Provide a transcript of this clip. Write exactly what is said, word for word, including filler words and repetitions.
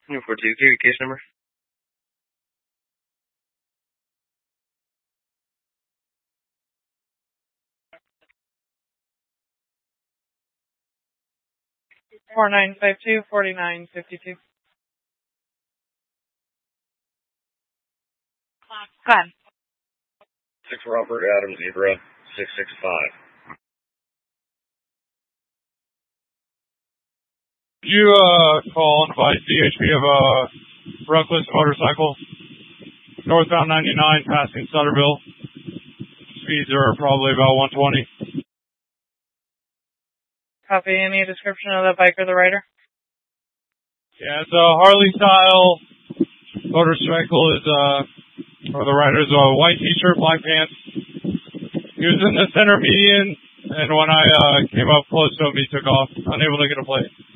New four two, carry case number. Four nine five two forty nine fifty two. Go ahead. Six Robert Adams Zebra six six five. You uh call and advise D H P of a reckless motorcycle northbound ninety-nine passing Sutterville. Speeds are probably about one twenty. Copy. Any description of the bike or the rider? Yeah, it's a Harley style. Motorcycle is uh or the rider is a white t-shirt, black pants. He was in the center median, and when I uh came up close to him, he took off, unable to get a plate.